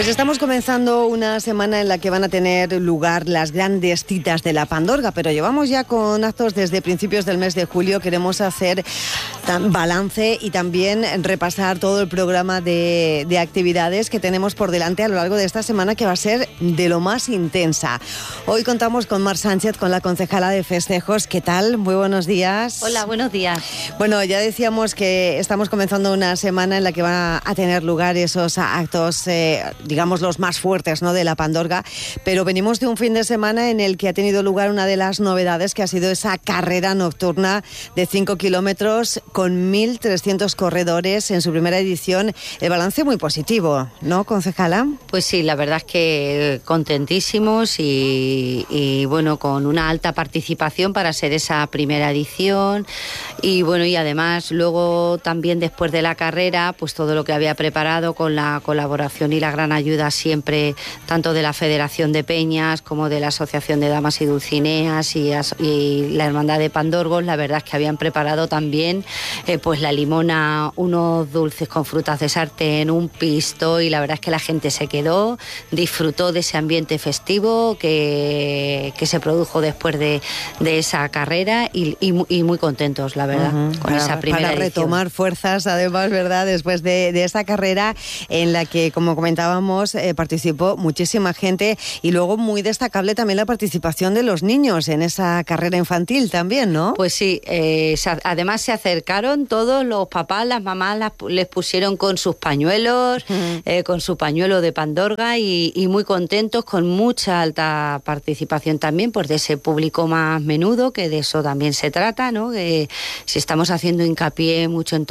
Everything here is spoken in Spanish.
Pues estamos comenzando una semana en la que van a tener lugar las grandes citas de la Pandorga, pero llevamos ya con actos desde principios del mes de julio. Queremos hacer balance y también repasar todo el programa de actividades que tenemos por delante a lo largo de esta semana, que va a ser de lo más intensa. Hoy contamos con Mar Sánchez, con la concejala de festejos. ¿Qué tal? Muy buenos días. Hola, buenos días. Bueno, ya decíamos que estamos comenzando una semana en la que va a tener lugar esos actos, digamos, los más fuertes, ¿no?, de la Pandorga, pero venimos de un fin de semana en el que ha tenido lugar una de las novedades, que ha sido esa carrera nocturna de 5 kilómetros con 1.300 corredores en su primera edición. El balance muy positivo, ¿no, concejala? Pues sí, la verdad es que contentísimos y bueno, con una alta participación para ser esa primera edición. Y bueno, y además luego también después de la carrera, pues todo lo que había preparado con la colaboración y la gran ayuda siempre, tanto de la Federación de Peñas como de la Asociación de Damas y Dulcineas y la Hermandad de Pandorgos. La verdad es que habían preparado también pues la limona, unos dulces con frutas de sartén, un pisto, y la verdad es que la gente se quedó, disfrutó de ese ambiente festivo que se produjo después de esa carrera y muy contentos, la verdad, con esa primera para edición. Retomar fuerzas, además, ¿verdad?, después de esa carrera en la que, como comentábamos, participó muchísima gente, y luego muy destacable también la participación de los niños en esa carrera infantil también, ¿no? Pues sí, además se acercaron todos los papás, las mamás les pusieron con sus pañuelos, con su pañuelo de Pandorga, y muy contentos, con mucha alta participación también pues de ese público más menudo, que de eso también se trata, ¿no? Si estamos haciendo hincapié mucho en